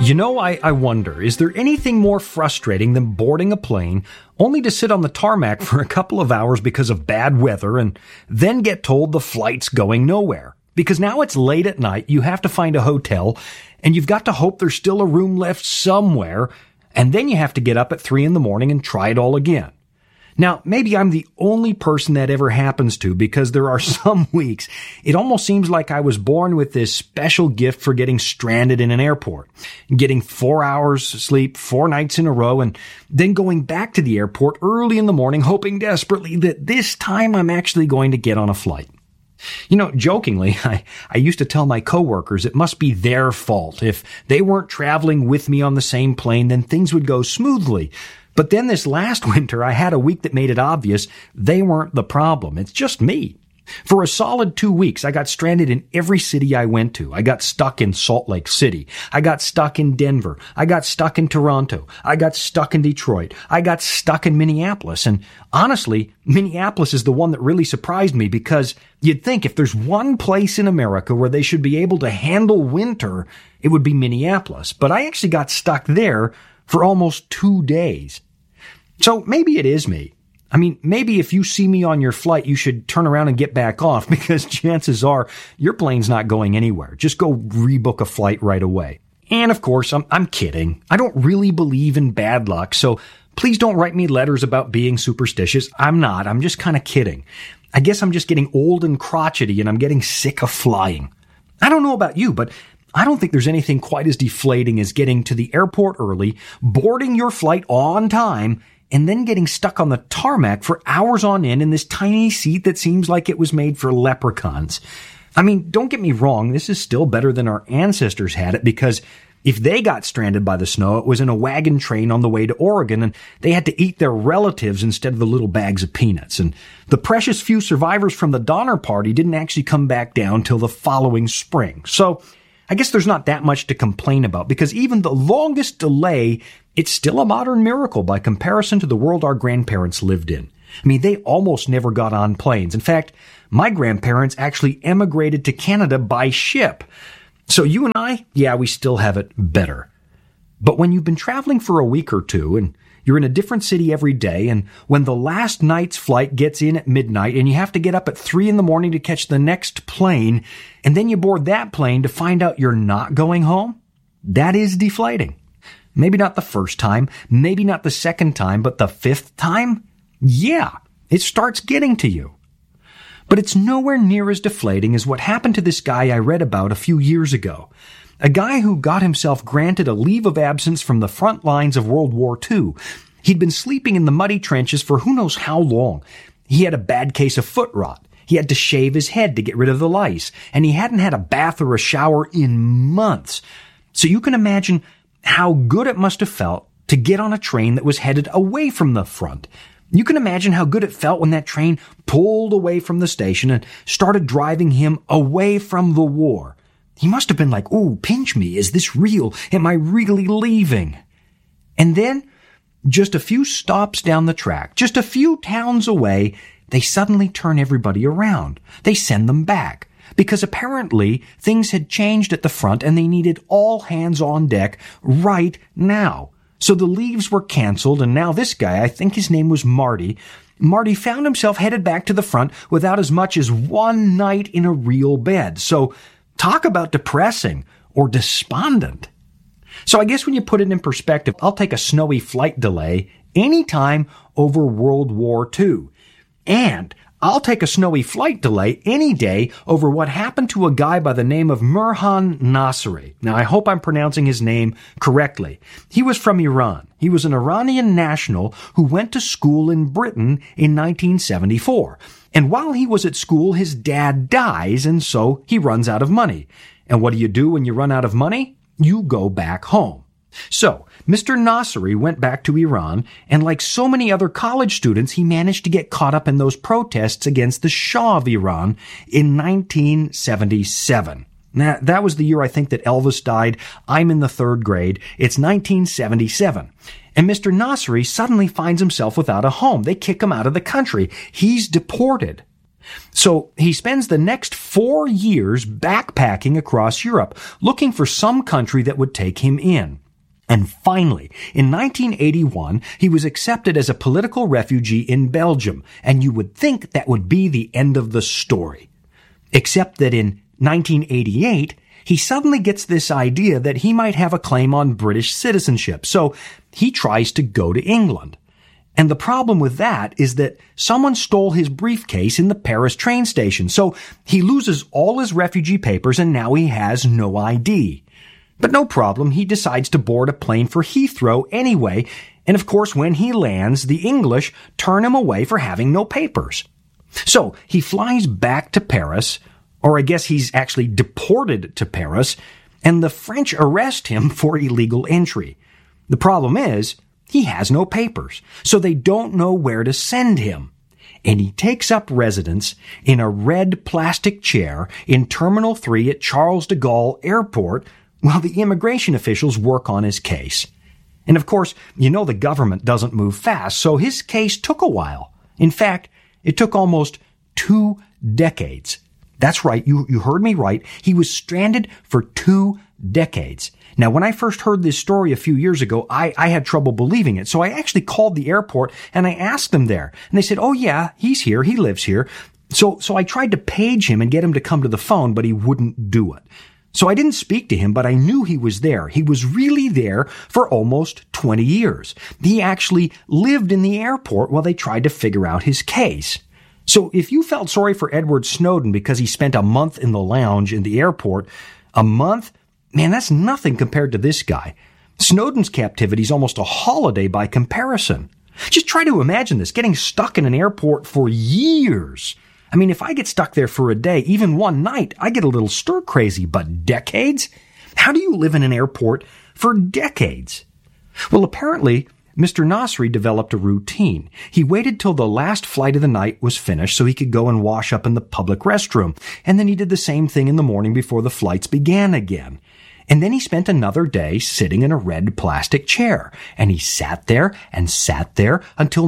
I wonder, is there anything more frustrating than boarding a plane only to sit on the tarmac for a couple of hours because of bad weather and then get told the flight's going nowhere? Because now it's late at night, you have to find a hotel, and you've got to hope there's still a room left somewhere, and then you have to get up at 3 a.m. and try it all again. Now, maybe I'm the only person that ever happens to, because there are some weeks it almost seems like I was born with this special gift for getting stranded in an airport, getting 4 hours sleep 4 nights in a row, and then going back to the airport early in the morning, hoping desperately that this time I'm actually going to get on a flight. Jokingly, I used to tell my coworkers it must be their fault. If they weren't traveling with me on the same plane, then things would go smoothly. But then this last winter, I had a week that made it obvious they weren't the problem. It's just me. For a solid 2 weeks, I got stranded in every city I went to. I got stuck in Salt Lake City. I got stuck in Denver. I got stuck in Toronto. I got stuck in Detroit. I got stuck in Minneapolis. And honestly, Minneapolis is the one that really surprised me, because you'd think if there's one place in America where they should be able to handle winter, it would be Minneapolis. But I actually got stuck there for almost 2 days. So maybe it is me. Maybe if you see me on your flight, you should turn around and get back off, because chances are your plane's not going anywhere. Just go rebook a flight right away. And of course, I'm kidding. I don't really believe in bad luck, so please don't write me letters about being superstitious. I'm not. I'm just kind of kidding. I guess I'm just getting old and crotchety, and I'm getting sick of flying. I don't know about you, but I don't think there's anything quite as deflating as getting to the airport early, boarding your flight on time, and then getting stuck on the tarmac for hours on end in this tiny seat that seems like it was made for leprechauns. Don't get me wrong, this is still better than our ancestors had it, because if they got stranded by the snow, it was in a wagon train on the way to Oregon, and they had to eat their relatives instead of the little bags of peanuts. And the precious few survivors from the Donner Party didn't actually come back down till the following spring. So I guess there's not that much to complain about, because even the longest delay, it's still a modern miracle by comparison to the world our grandparents lived in. They almost never got on planes. In fact, my grandparents actually emigrated to Canada by ship. So you and I, we still have it better. But when you've been traveling for a week or two, and you're in a different city every day, and when the last night's flight gets in at midnight and you have to get up at 3 a.m. to catch the next plane, and then you board that plane to find out you're not going home, that is deflating. Maybe not the first time, maybe not the second time, but the 5th time? Yeah, it starts getting to you. But it's nowhere near as deflating as what happened to this guy I read about a few years ago. A guy who got himself granted a leave of absence from the front lines of World War II. He'd been sleeping in the muddy trenches for who knows how long. He had a bad case of foot rot. He had to shave his head to get rid of the lice, and he hadn't had a bath or a shower in months. So you can imagine how good it must have felt to get on a train that was headed away from the front. You can imagine how good it felt when that train pulled away from the station and started driving him away from the war. He must have been like, "Ooh, pinch me. Is this real? Am I really leaving?" And then, just a few stops down the track, just a few towns away, they suddenly turn everybody around. They send them back. Because apparently things had changed at the front and they needed all hands on deck right now. So the leaves were canceled, and now this guy, I think his name was Marty, found himself headed back to the front without as much as one night in a real bed. So talk about depressing or despondent. So I guess when you put it in perspective, I'll take a snowy flight delay anytime over World War II. And I'll take a snowy flight delay any day over what happened to a guy by the name of Murhan Nasseri. Now, I hope I'm pronouncing his name correctly. He was from Iran. He was an Iranian national who went to school in Britain in 1974. And while he was at school, his dad dies, and so he runs out of money. And what do you do when you run out of money? You go back home. So, Mr. Nasseri went back to Iran, and like so many other college students, he managed to get caught up in those protests against the Shah of Iran in 1977. Now, that was the year I think that Elvis died. I'm in the 3rd grade. It's 1977. And Mr. Nasseri suddenly finds himself without a home. They kick him out of the country. He's deported. So he spends the next 4 years backpacking across Europe, looking for some country that would take him in. And finally, in 1981, he was accepted as a political refugee in Belgium, and you would think that would be the end of the story. Except that in 1988, he suddenly gets this idea that he might have a claim on British citizenship, so he tries to go to England. And the problem with that is that someone stole his briefcase in the Paris train station, so he loses all his refugee papers and now he has no ID. But no problem, he decides to board a plane for Heathrow anyway, and of course when he lands, the English turn him away for having no papers. So he flies back to Paris, or I guess he's actually deported to Paris, and the French arrest him for illegal entry. The problem is, he has no papers, so they don't know where to send him. And he takes up residence in a red plastic chair in Terminal 3 at Charles de Gaulle Airport while the immigration officials work on his case. And of course, you know the government doesn't move fast, so his case took a while. In fact, it took almost 2 decades. That's right, you heard me right. He was stranded for 2 decades. Now, when I first heard this story a few years ago, I had trouble believing it. So I actually called the airport and I asked them there. And they said, oh yeah, he's here. He lives here. So I tried to page him and get him to come to the phone, but he wouldn't do it. So I didn't speak to him, but I knew he was there. He was really there for almost 20 years. He actually lived in the airport while they tried to figure out his case. So if you felt sorry for Edward Snowden because he spent a month in the lounge in the airport, a month? Man, that's nothing compared to this guy. Snowden's captivity is almost a holiday by comparison. Just try to imagine this, getting stuck in an airport for years. I mean, if I get stuck there for a day, even one night, I get a little stir-crazy, but decades? How do you live in an airport for decades? Well, apparently, Mr. Nasri developed a routine. He waited till the last flight of the night was finished so he could go and wash up in the public restroom, and then he did the same thing in the morning before the flights began again. And then he spent another day sitting in a red plastic chair, and he sat there until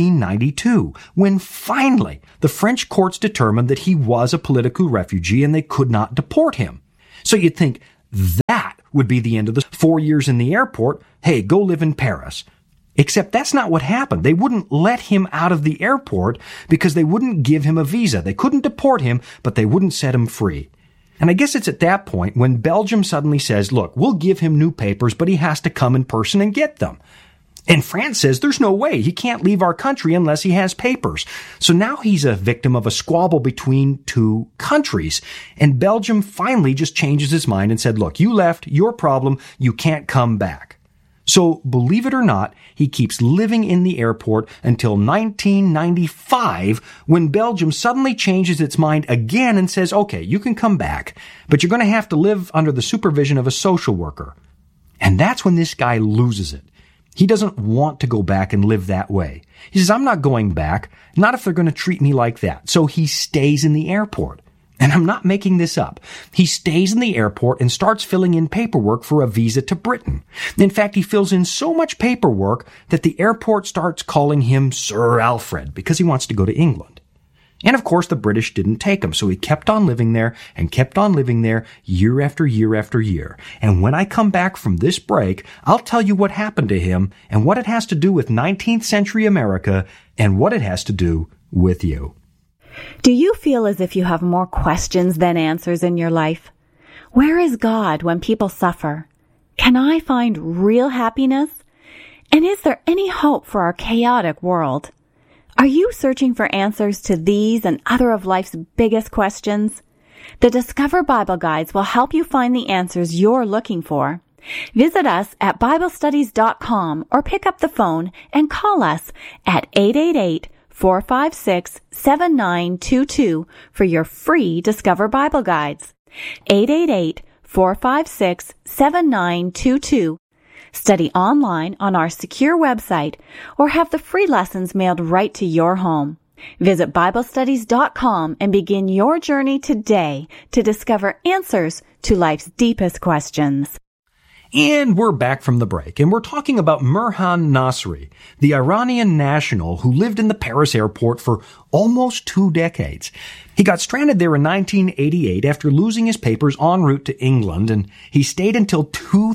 1992, when finally the French courts determined that he was a political refugee and they could not deport him. So you'd think that would be the end of the 4 years in the airport. Hey, go live in Paris. Except that's not what happened. They wouldn't let him out of the airport because they wouldn't give him a visa. They couldn't deport him, but they wouldn't set him free. And I guess it's at that point when Belgium suddenly says, look, we'll give him new papers, but he has to come in person and get them. And France says there's no way. He can't leave our country unless he has papers. So now he's a victim of a squabble between 2 countries. And Belgium finally just changes his mind and said, look, you left, your problem, you can't come back. So, believe it or not, he keeps living in the airport until 1995, when Belgium suddenly changes its mind again and says, okay, you can come back, but you're going to have to live under the supervision of a social worker. And that's when this guy loses it. He doesn't want to go back and live that way. He says, I'm not going back, not if they're going to treat me like that. So he stays in the airport. And I'm not making this up. He stays in the airport and starts filling in paperwork for a visa to Britain. In fact, he fills in so much paperwork that the airport starts calling him Sir Alfred because he wants to go to England. And of course, the British didn't take him, so he kept on living there and kept on living there year after year after year. And when I come back from this break, I'll tell you what happened to him and what it has to do with 19th century America and what it has to do with you. Do you feel as if you have more questions than answers in your life? Where is God when people suffer? Can I find real happiness? And is there any hope for our chaotic world? Are you searching for answers to these and other of life's biggest questions? The Discover Bible Guides will help you find the answers you're looking for. Visit us at BibleStudies.com or pick up the phone and call us at 888-456-7922 for your free Discover Bible Guides. 888-456-7922. Study online on our secure website or have the free lessons mailed right to your home. Visit BibleStudies.com and begin your journey today to discover answers to life's deepest questions. And we're back from the break, and we're talking about Mirhan Nasri, the Iranian national who lived in the Paris airport for almost 2 decades. He got stranded there in 1988 after losing his papers en route to England, and he stayed until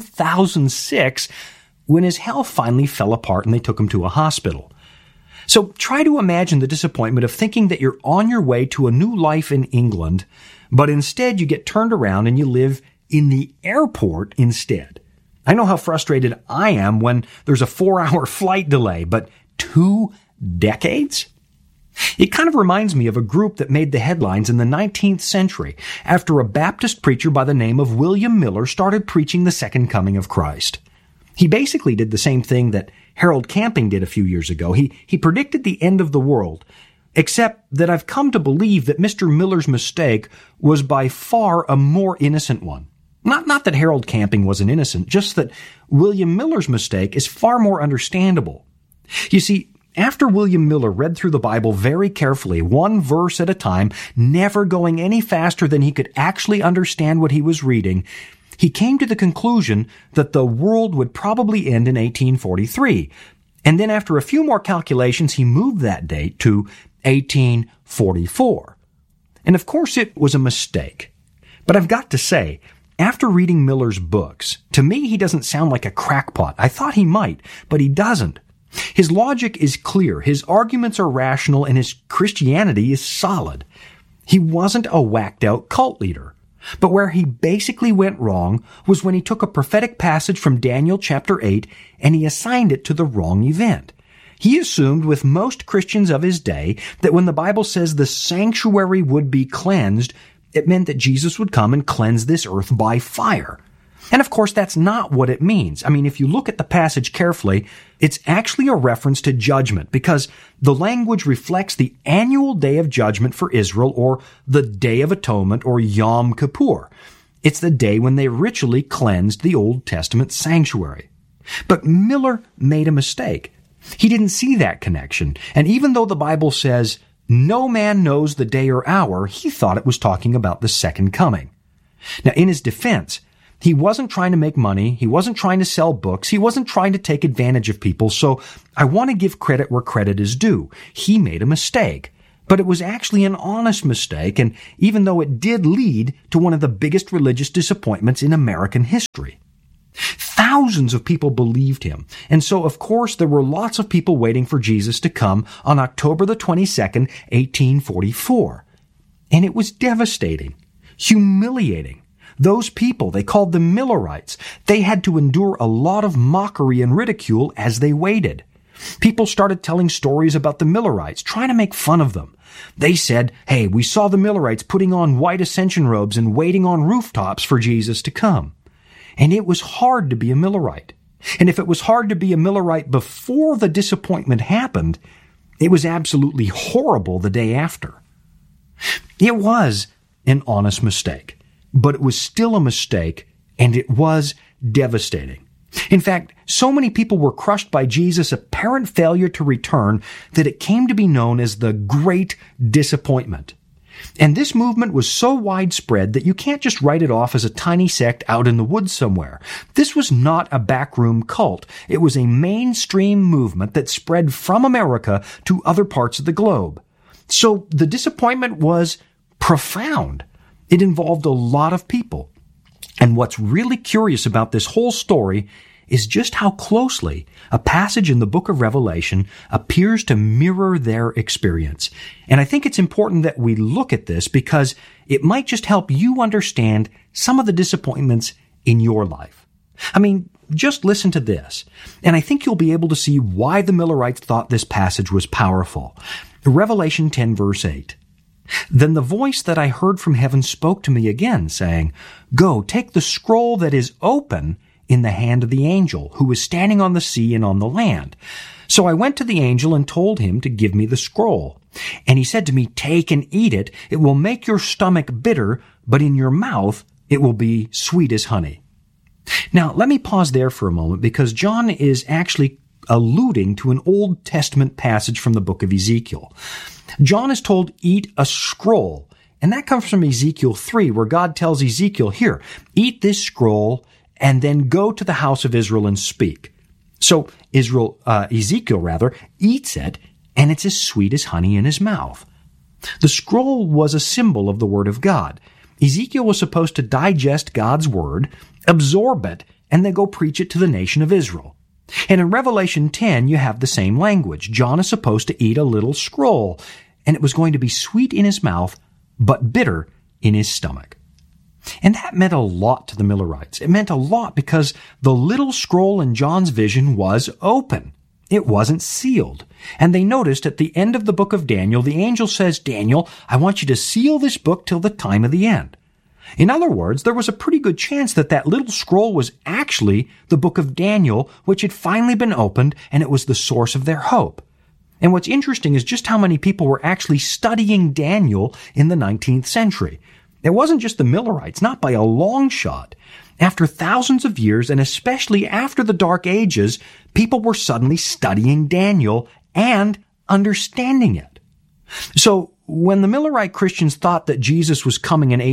2006 when his health finally fell apart and they took him to a hospital. So try to imagine the disappointment of thinking that you're on your way to a new life in England, but instead you get turned around and you live in the airport instead. I know how frustrated I am when there's a 4-hour flight delay, but 2 decades? It kind of reminds me of a group that made the headlines in the 19th century after a Baptist preacher by the name of William Miller started preaching the second coming of Christ. He basically did the same thing that Harold Camping did a few years ago. He predicted the end of the world, except that I've come to believe that Mr. Miller's mistake was by far a more innocent one. Not that Harold Camping wasn't innocent, just that William Miller's mistake is far more understandable. You see, after William Miller read through the Bible very carefully, one verse at a time, never going any faster than he could actually understand what he was reading, he came to the conclusion that the world would probably end in 1843. And then after a few more calculations, he moved that date to 1844. And of course it was a mistake. But I've got to say, after reading Miller's books, to me he doesn't sound like a crackpot. I thought he might, but he doesn't. His logic is clear, his arguments are rational, and his Christianity is solid. He wasn't a whacked-out cult leader. But where he basically went wrong was when he took a prophetic passage from Daniel chapter 8 and he assigned it to the wrong event. He assumed with most Christians of his day that when the Bible says the sanctuary would be cleansed, it meant that Jesus would come and cleanse this earth by fire. And of course, that's not what it means. I mean, if you look at the passage carefully, it's actually a reference to judgment because the language reflects the annual day of judgment for Israel, or the Day of Atonement, or Yom Kippur. It's the day when they ritually cleansed the Old Testament sanctuary. But Miller made a mistake. He didn't see that connection. And even though the Bible says, no man knows the day or hour, he thought it was talking about the second coming. Now, in his defense, he wasn't trying to make money. He wasn't trying to sell books. He wasn't trying to take advantage of people. So I want to give credit where credit is due. He made a mistake. But it was actually an honest mistake, and even though it did lead to one of the biggest religious disappointments in American history. Thousands of people believed him, and so of course there were lots of people waiting for Jesus to come on October the 22nd, 1844. And it was devastating, humiliating. Those people, they called them Millerites, they had to endure a lot of mockery and ridicule as they waited. People started telling stories about the Millerites, trying to make fun of them. They said, hey, we saw the Millerites putting on white ascension robes and waiting on rooftops for Jesus to come. And it was hard to be a Millerite. And if it was hard to be a Millerite before the disappointment happened, it was absolutely horrible the day after. It was an honest mistake, but it was still a mistake, and it was devastating. In fact, so many people were crushed by Jesus' apparent failure to return that it came to be known as the Great Disappointment. And this movement was so widespread that you can't just write it off as a tiny sect out in the woods somewhere. This was not a backroom cult. It was a mainstream movement that spread from America to other parts of the globe. So the disappointment was profound. It involved a lot of people. And what's really curious about this whole story is just how closely a passage in the book of Revelation appears to mirror their experience. And I think it's important that we look at this because it might just help you understand some of the disappointments in your life. I mean, just listen to this, and I think you'll be able to see why the Millerites thought this passage was powerful. Revelation 10 verse 8. Then the voice that I heard from heaven spoke to me again, saying, Go, take the scroll that is open in the hand of the angel, who is standing on the sea and on the land. So I went to the angel and told him to give me the scroll. And he said to me, Take and eat it. It will make your stomach bitter, but in your mouth it will be sweet as honey. Now, let me pause there for a moment, because John is actually alluding to an Old Testament passage from the book of Ezekiel. John is told, eat a scroll. And that comes from Ezekiel 3, where God tells Ezekiel, here, eat this scroll and then go to the house of Israel and speak. So Ezekiel eats it, and it's as sweet as honey in his mouth. The scroll was a symbol of the Word of God. Ezekiel was supposed to digest God's Word, absorb it, and then go preach it to the nation of Israel. And in Revelation 10, you have the same language. John is supposed to eat a little scroll, and it was going to be sweet in his mouth, but bitter in his stomach. And that meant a lot to the Millerites. It meant a lot because the little scroll in John's vision was open. It wasn't sealed. And they noticed at the end of the book of Daniel, the angel says, "Daniel, I want you to seal this book till the time of the end." In other words, there was a pretty good chance that that little scroll was actually the book of Daniel, which had finally been opened, and it was the source of their hope. And what's interesting is just how many people were actually studying Daniel in the 19th century. It wasn't just the Millerites, not by a long shot. After thousands of years, and especially after the Dark Ages, people were suddenly studying Daniel and understanding it. So, when the Millerite Christians thought that Jesus was coming in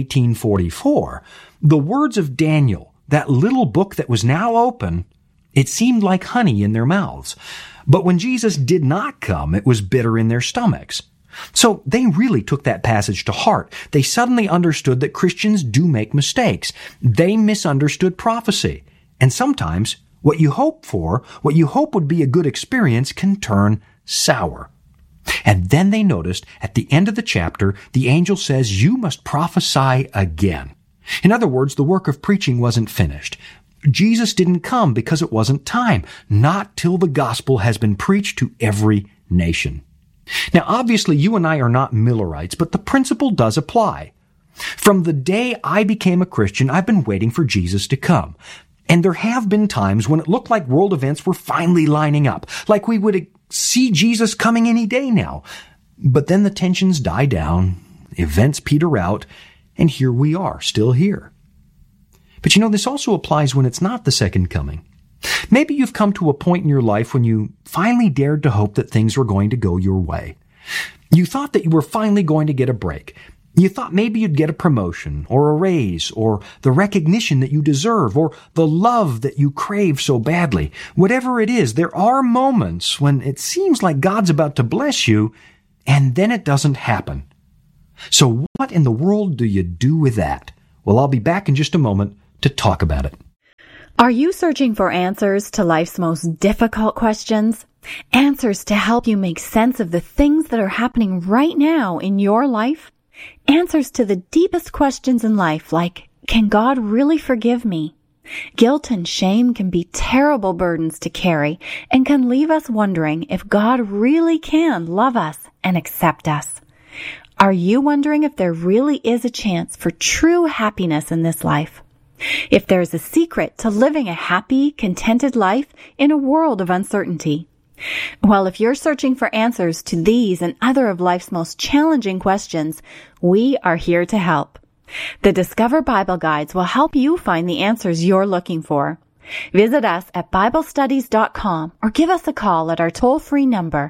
1844, the words of Daniel, that little book that was now open, it seemed like honey in their mouths. But when Jesus did not come, it was bitter in their stomachs. So they really took that passage to heart. They suddenly understood that Christians do make mistakes. They misunderstood prophecy. And sometimes what you hope for, what you hope would be a good experience, can turn sour. And then they noticed at the end of the chapter, the angel says, "You must prophesy again." In other words, the work of preaching wasn't finished. Jesus didn't come because it wasn't time, not till the gospel has been preached to every nation. Now, obviously, you and I are not Millerites, but the principle does apply. From the day I became a Christian, I've been waiting for Jesus to come. And there have been times when it looked like world events were finally lining up, like we would see Jesus coming any day now. But then the tensions die down, events peter out, and here we are, still here. But this also applies when it's not the second coming. Maybe you've come to a point in your life when you finally dared to hope that things were going to go your way. You thought that you were finally going to get a break. You thought maybe you'd get a promotion, or a raise, or the recognition that you deserve, or the love that you crave so badly. Whatever it is, there are moments when it seems like God's about to bless you, and then it doesn't happen. So what in the world do you do with that? Well, I'll be back in just a moment to talk about it. Are you searching for answers to life's most difficult questions? Answers to help you make sense of the things that are happening right now in your life? Answers to the deepest questions in life, like, can God really forgive me? Guilt and shame can be terrible burdens to carry and can leave us wondering if God really can love us and accept us. Are you wondering if there really is a chance for true happiness in this life? If there's a secret to living a happy, contented life in a world of uncertainty? Well, if you're searching for answers to these and other of life's most challenging questions, we are here to help. The Discover Bible Guides will help you find the answers you're looking for. Visit us at BibleStudies.com or give us a call at our toll-free number,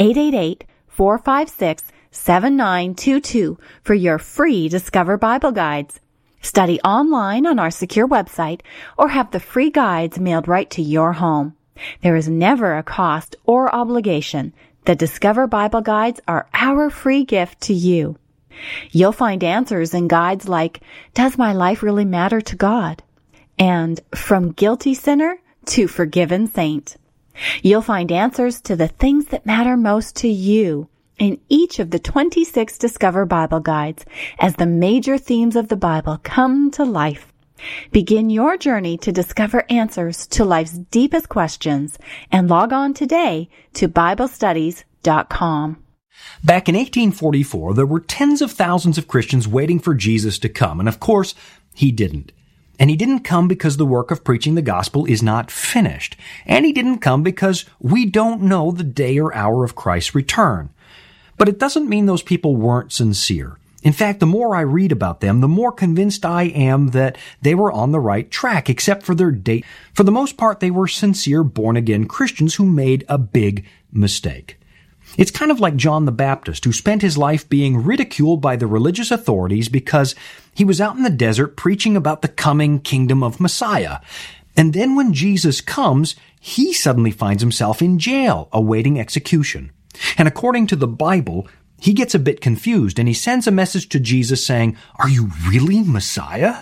888-456-7922, for your free Discover Bible Guides. Study online on our secure website or have the free guides mailed right to your home. There is never a cost or obligation. The Discover Bible Guides are our free gift to you. You'll find answers in guides like, Does my life really matter to God? And From Guilty Sinner to Forgiven Saint. You'll find answers to the things that matter most to you in each of the 26 Discover Bible Guides as the major themes of the Bible come to life. Begin your journey to discover answers to life's deepest questions and log on today to BibleStudies.com. Back in 1844, there were tens of thousands of Christians waiting for Jesus to come, and of course, he didn't. And he didn't come because the work of preaching the gospel is not finished. And he didn't come because we don't know the day or hour of Christ's return. But it doesn't mean those people weren't sincere. In fact, the more I read about them, the more convinced I am that they were on the right track, except for their date. For the most part, they were sincere, born-again Christians who made a big mistake. It's kind of like John the Baptist, who spent his life being ridiculed by the religious authorities because he was out in the desert preaching about the coming kingdom of Messiah. And then when Jesus comes, he suddenly finds himself in jail, awaiting execution. And according to the Bible, he gets a bit confused and he sends a message to Jesus saying, "Are you really Messiah?"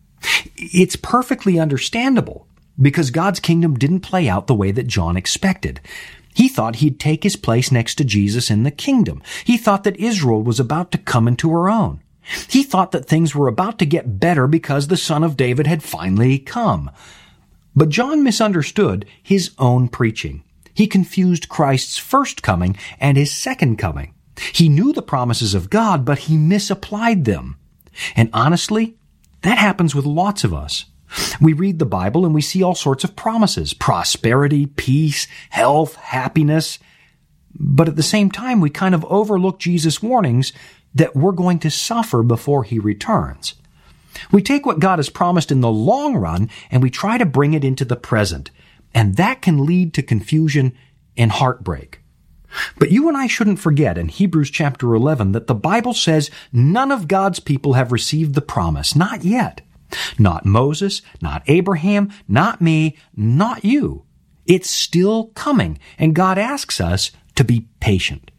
It's perfectly understandable because God's kingdom didn't play out the way that John expected. He thought he'd take his place next to Jesus in the kingdom. He thought that Israel was about to come into her own. He thought that things were about to get better because the Son of David had finally come. But John misunderstood his own preaching. He confused Christ's first coming and his second coming. He knew the promises of God, but he misapplied them. And honestly, that happens with lots of us. We read the Bible and we see all sorts of promises: prosperity, peace, health, happiness. But at the same time, we kind of overlook Jesus' warnings that we're going to suffer before he returns. We take what God has promised in the long run and we try to bring it into the present. And that can lead to confusion and heartbreak. But you and I shouldn't forget in Hebrews chapter 11 that the Bible says none of God's people have received the promise. Not yet. Not Moses, not Abraham, not me, not you. It's still coming, and God asks us to be patient.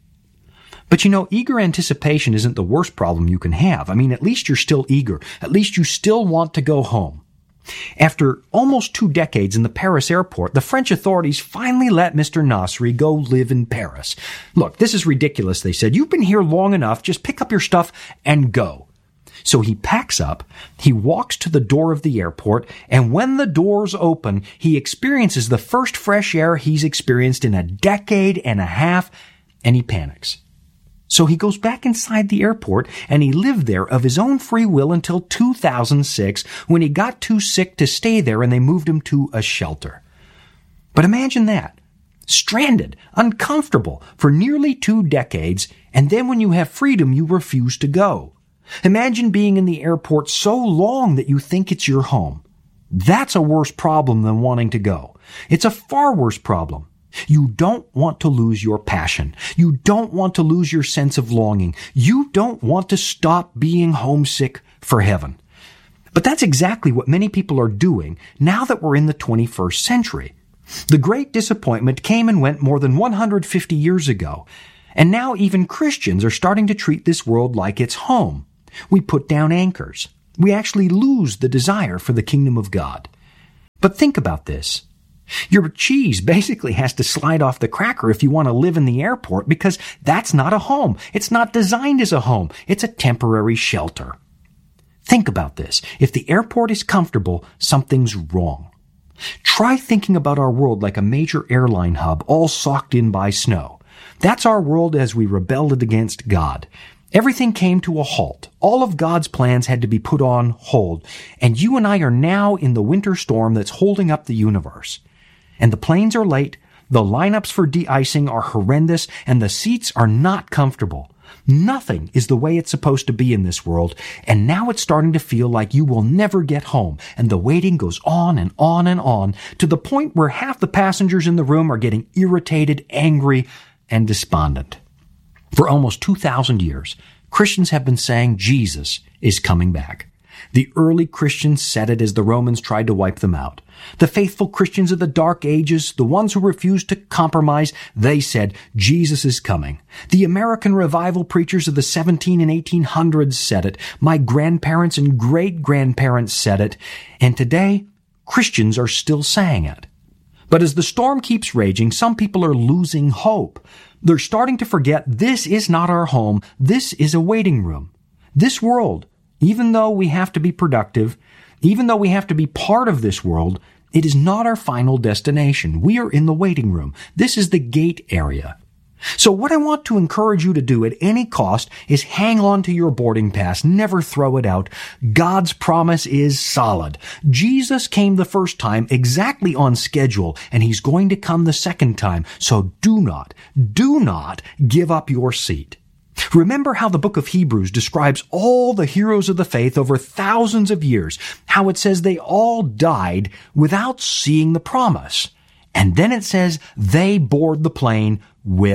But eager anticipation isn't the worst problem you can have. At least you're still eager. At least you still want to go home. After almost 2 decades in the Paris airport, the French authorities finally let Mr. Nasri go live in Paris. "Look, this is ridiculous," they said. "You've been here long enough. Just pick up your stuff and go." So he packs up, he walks to the door of the airport, and when the doors open, he experiences the first fresh air he's experienced in a decade and a half, and he panics. So he goes back inside the airport, and he lived there of his own free will until 2006, when he got too sick to stay there and they moved him to a shelter. But imagine that. Stranded, uncomfortable for nearly 2 decades, and then when you have freedom, you refuse to go. Imagine being in the airport so long that you think it's your home. That's a worse problem than wanting to go. It's a far worse problem. You don't want to lose your passion. You don't want to lose your sense of longing. You don't want to stop being homesick for heaven. But that's exactly what many people are doing now that we're in the 21st century. The Great Disappointment came and went more than 150 years ago. And now even Christians are starting to treat this world like it's home. We put down anchors. We actually lose the desire for the kingdom of God. But think about this. Your cheese basically has to slide off the cracker if you want to live in the airport, because that's not a home. It's not designed as a home. It's a temporary shelter. Think about this. If the airport is comfortable, something's wrong. Try thinking about our world like a major airline hub all socked in by snow. That's our world as we rebelled against God. Everything came to a halt. All of God's plans had to be put on hold. And you and I are now in the winter storm that's holding up the universe. And the planes are late, the lineups for de-icing are horrendous, and the seats are not comfortable. Nothing is the way it's supposed to be in this world, and now it's starting to feel like you will never get home, and the waiting goes on and on and on, to the point where half the passengers in the room are getting irritated, angry, and despondent. For almost 2,000 years, Christians have been saying Jesus is coming back. The early Christians said it as the Romans tried to wipe them out. The faithful Christians of the Dark Ages, the ones who refused to compromise, they said, Jesus is coming. The American revival preachers of the 17 and 1800s said it. My grandparents and great-grandparents said it. And today, Christians are still saying it. But as the storm keeps raging, some people are losing hope. They're starting to forget this is not our home. This is a waiting room. This world, even though we have to be productive, even though we have to be part of this world, it is not our final destination. We are in the waiting room. This is the gate area. So what I want to encourage you to do at any cost is hang on to your boarding pass. Never throw it out. God's promise is solid. Jesus came the first time exactly on schedule, and he's going to come the second time. So do not give up your seat. Remember how the book of Hebrews describes all the heroes of the faith over thousands of years, how it says they all died without seeing the promise. And then it says they board the plane with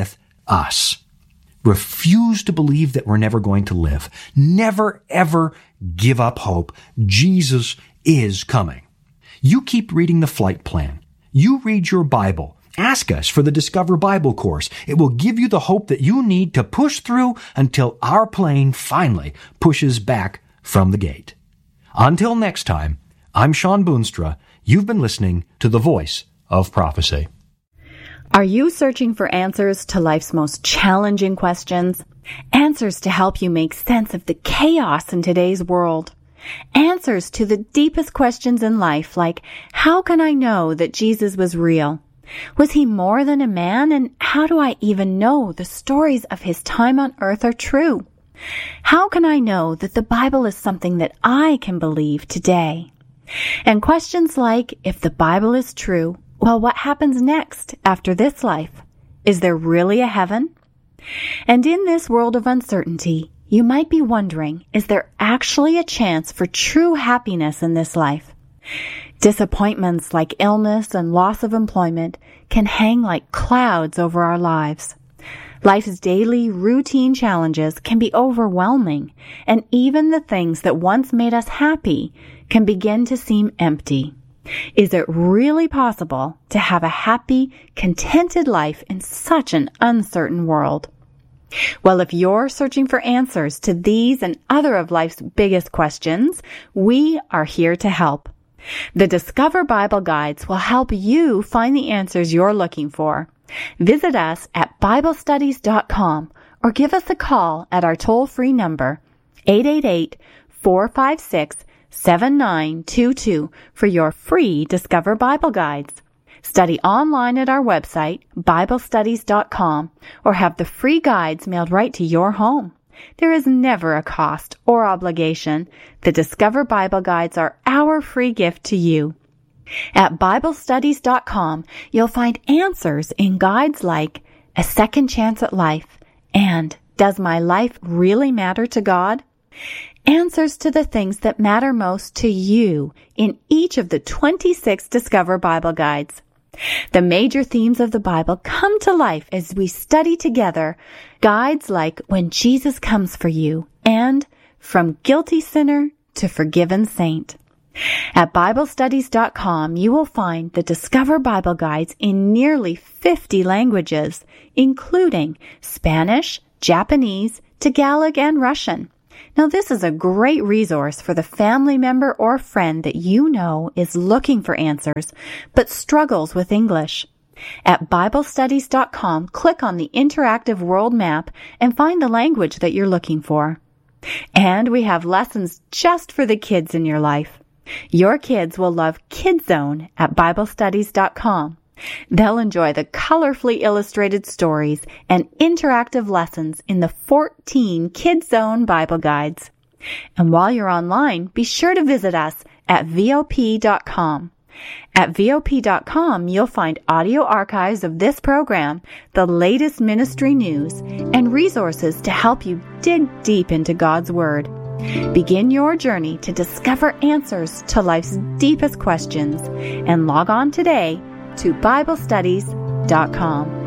us. Refuse to believe that we're never going to live. Never, ever give up hope. Jesus is coming. You keep reading the flight plan. You read your Bible. Ask us for the Discover Bible course. It will give you the hope that you need to push through until our plane finally pushes back from the gate. Until next time, I'm Sean Boonstra. You've been listening to The Voice of Prophecy. Are you searching for answers to life's most challenging questions? Answers to help you make sense of the chaos in today's world? Answers to the deepest questions in life, like, how can I know that Jesus was real? Was he more than a man? And how do I even know the stories of his time on earth are true? How can I know that the Bible is something that I can believe today? And questions like, if the Bible is true, well, what happens next after this life? Is there really a heaven? And in this world of uncertainty, you might be wondering, is there actually a chance for true happiness in this life? Disappointments like illness and loss of employment can hang like clouds over our lives. Life's daily routine challenges can be overwhelming, and even the things that once made us happy can begin to seem empty. Is it really possible to have a happy, contented life in such an uncertain world? Well, if you're searching for answers to these and other of life's biggest questions, we are here to help. The Discover Bible Guides will help you find the answers you're looking for. Visit us at BibleStudies.com or give us a call at our toll-free number, 888-456-7922 for your free Discover Bible Guides. Study online at our website, BibleStudies.com, or have the free guides mailed right to your home. There is never a cost or obligation. The Discover Bible Guides are our free gift to you. At BibleStudies.com, you'll find answers in guides like A Second Chance at Life and Does My Life Really Matter to God? Answers to the things that matter most to you in each of the 26 Discover Bible Guides. The major themes of the Bible come to life as we study together guides like When Jesus Comes for You and From Guilty Sinner to Forgiven Saint. At BibleStudies.com, you will find the Discover Bible Guides in nearly 50 languages, including Spanish, Japanese, Tagalog, and Russian. Now, this is a great resource for the family member or friend that you know is looking for answers but struggles with English. At BibleStudies.com, click on the interactive world map and find the language that you're looking for. And we have lessons just for the kids in your life. Your kids will love KidZone at BibleStudies.com. They'll enjoy the colorfully illustrated stories and interactive lessons in the 14 KidZone Bible Guides. And while you're online, be sure to visit us at VOP.com. At VOP.com, you'll find audio archives of this program, the latest ministry news, and resources to help you dig deep into God's Word. Begin your journey to discover answers to life's deepest questions and log on today to BibleStudies.com.